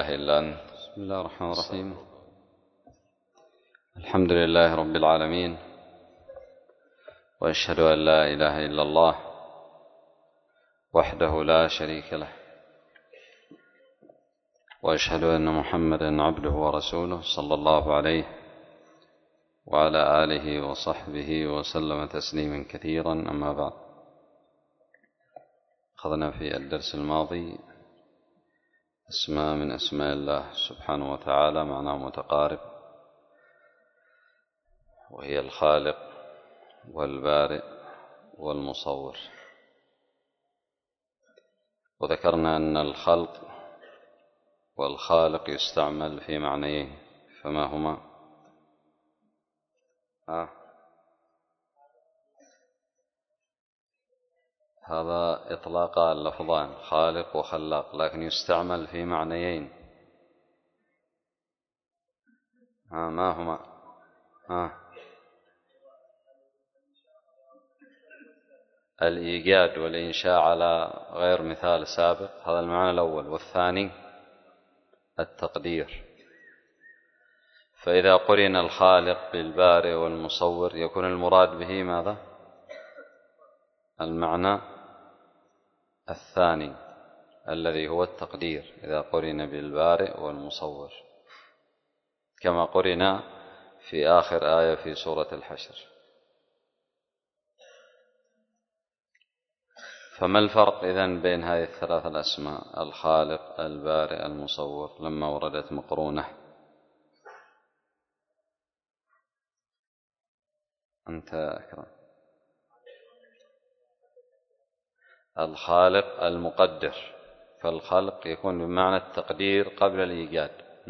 إله إلا أنت. بسم الله الرحمن الرحيم. الحمد لله رب العالمين، وأشهد أن لا إله إلا الله وحده لا شريك له، وأشهد أن محمدا عبده ورسوله صلى الله عليه وعلى آله وصحبه وسلم تسليما كثيرا. أما بعد، أخذنا في الدرس الماضي اسماء من أسماء الله سبحانه وتعالى معناه متقارب، وهي الخالق والبارئ والمصور. وذكرنا أن الخلق والخالق يستعمل في معنيين، فما هما؟ هذا إطلاق اللفظان خالق وخلاق، لكن يستعمل في معنيين. ما هما؟ الإيجاد والإنشاء على غير مثال سابق، هذا المعنى الأول. والثاني التقدير. فإذا قرن الخالق بالبارئ والمصور يكون المراد به ماذا؟ المعنى الثاني الذي هو التقدير، إذا قرن بالبارئ والمصور، كما قرن في آخر آية في سورة الحشر. فما الفرق إذن بين هذه الثلاث الأسماء، الخالق البارئ المصور، لما وردت مقرونة؟ أنت أكرم. الخالق المقدر، فالخلق يكون بمعنى التقدير قبل الإيجاد.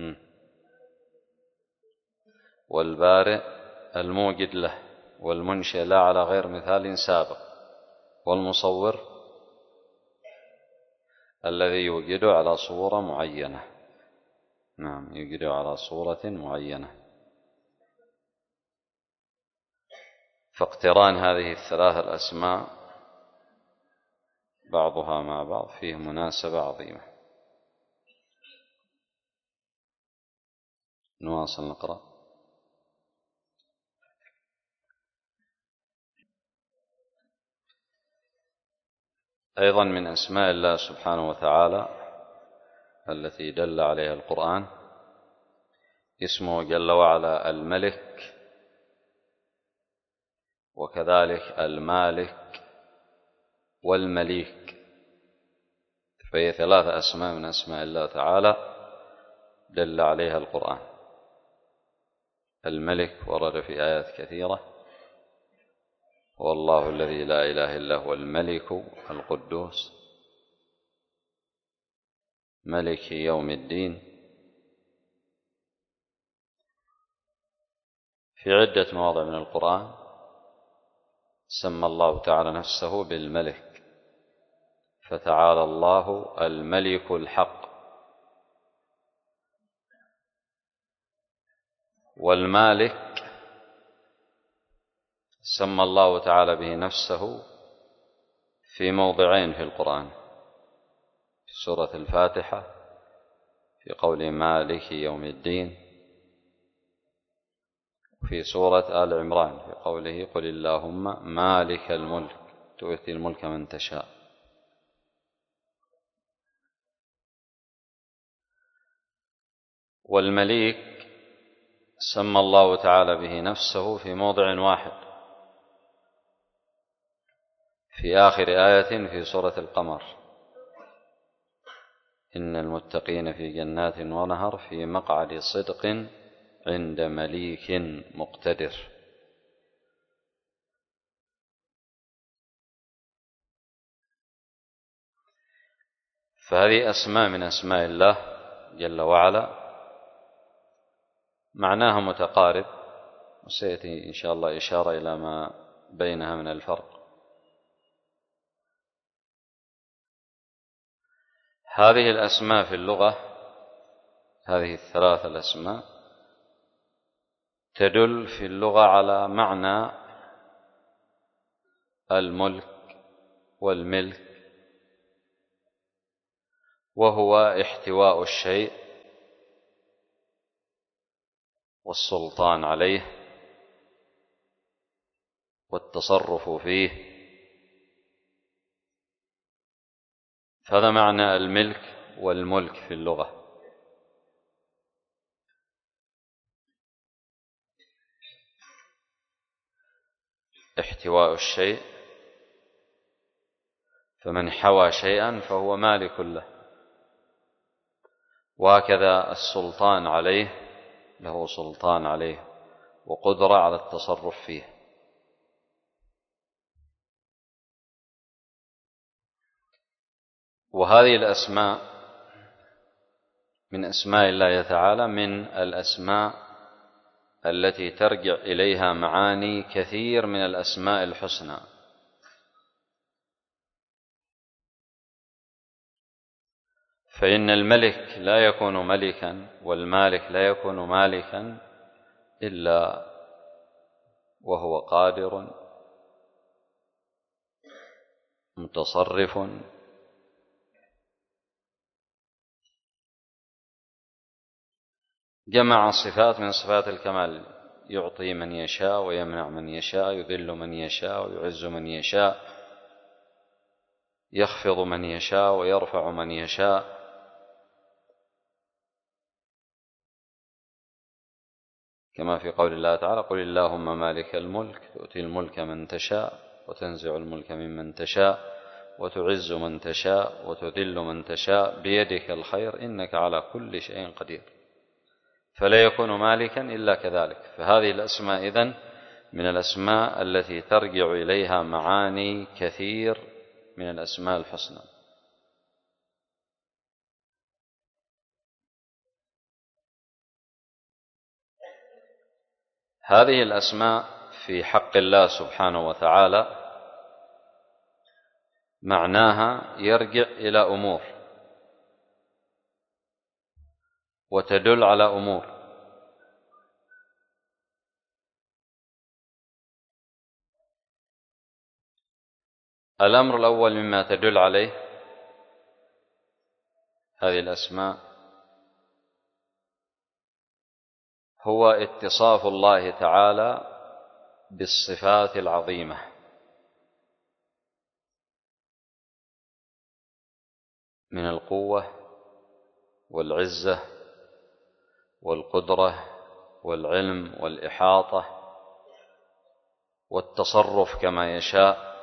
والبارئ الموجد له والمنشئ لا على غير مثال سابق. والمصور الذي يوجده على صورة معينة. نعم، يوجده على صورة معينة. فاقتران هذه الثلاث الأسماء بعضها مع بعض فيه مناسبة عظيمة. نواصل نقرأ. أيضا من أسماء الله سبحانه وتعالى التي دل عليها القرآن اسمه جل وعلا الملك، وكذلك المالك والمليك. فهي ثلاث أسماء من أسماء الله تعالى دل عليها القرآن. الملك ورد في آيات كثيرة، هو الله الذي لا إله إلا هو الملك القدوس ملك يوم الدين. في عدة مواضع من القرآن سمى الله تعالى نفسه بالملك، فتعالى الله الملك الحق. والمالك سمى الله تعالى به نفسه في موضعين في القرآن، في سورة الفاتحة في قول مالك يوم الدين، وفي سورة آل عمران في قوله قل اللهم مالك الملك تؤتي الملك من تشاء. والمليك سمى الله تعالى به نفسه في موضع واحد، في آخر آية في سورة القمر إن المتقين في جنات ونهر في مقعد صدق عند مليك مقتدر. فهذه أسماء من أسماء الله جل وعلا معناها متقارب، وسيأتي إن شاء الله إشارة إلى ما بينها من الفرق. هذه الأسماء في اللغة، هذه الثلاث الأسماء تدل في اللغة على معنى الملك والملك، وهو احتواء الشيء والسلطان عليه والتصرف فيه. فهذا معنى الملك والملك في اللغة. احتواء الشيء، فمن حوى شيئا فهو مالك له، وهكذا السلطان عليه، له سلطان عليه وقدرة على التصرف فيه. وهذه الأسماء من أسماء الله تعالى، من الأسماء التي ترجع إليها معاني كثير من الأسماء الحسنى. فإن الملك لا يكون ملكا والمالك لا يكون مالكا إلا وهو قادر متصرف جمع صفات من صفات الكمال، يعطي من يشاء ويمنع من يشاء، يذل من يشاء ويعز من يشاء، يخفض من يشاء ويرفع من يشاء. كما في قول الله تعالى: قل اللهم مالك الملك تؤتي الملك من تشاء وتنزع الملك ممن تشاء وتعز من تشاء وتذل من تشاء بيدك الخير إنك على كل شيء قدير. فلا يكون مالكا إلا كذلك. فهذه الأسماء إذن من الأسماء التي ترجع إليها معاني كثير من الأسماء الحسنى. هذه الأسماء في حق الله سبحانه وتعالى معناها يرجع إلى أمور وتدل على أمور. الأمر الأول مما تدل عليه هذه الأسماء هو اتصاف الله تعالى بالصفات العظيمة، من القوة والعزة والقدرة والعلم والإحاطة والتصرف كما يشاء